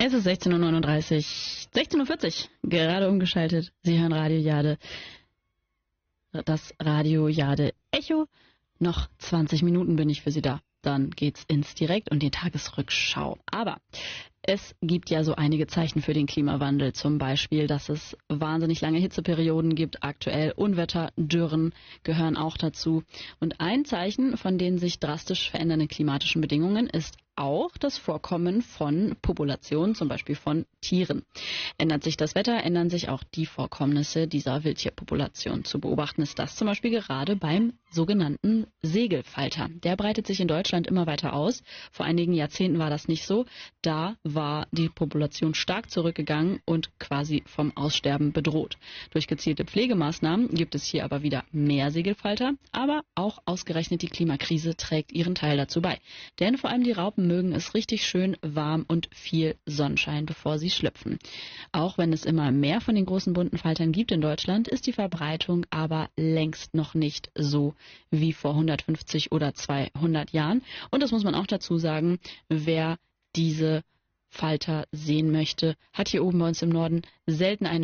Es ist 16:39 Uhr, 16:40 Uhr, gerade umgeschaltet. Sie hören Radio Jade, das Radio Jade Echo. Noch 20 Minuten bin ich für Sie da. Dann geht's ins Direkt und die Tagesrückschau. Aber es gibt ja so einige Zeichen für den Klimawandel. Zum Beispiel, dass es wahnsinnig lange Hitzeperioden gibt. Aktuell Unwetter, Dürren gehören auch dazu. Und ein Zeichen von den sich drastisch verändernden klimatischen Bedingungen ist auch das Vorkommen von Populationen, zum Beispiel von Tieren. Ändert sich das Wetter, ändern sich auch die Vorkommnisse dieser Wildtierpopulation. Zu beobachten ist das zum Beispiel gerade beim sogenannten Segelfalter. Der breitet sich in Deutschland immer weiter aus. Vor einigen Jahrzehnten war das nicht so. Da war die Population stark zurückgegangen und quasi vom Aussterben bedroht. Durch gezielte Pflegemaßnahmen gibt es hier aber wieder mehr Segelfalter, aber auch ausgerechnet die Klimakrise trägt ihren Teil dazu bei. Denn vor allem die Raupen mögen es richtig schön warm und viel Sonnenschein, bevor sie schlüpfen. Auch wenn es immer mehr von den großen bunten Faltern gibt in Deutschland, ist die Verbreitung aber längst noch nicht so wie vor 150 oder 200 Jahren. Und das muss man auch dazu sagen, wer diese Falter sehen möchte, hat hier oben bei uns im Norden selten eine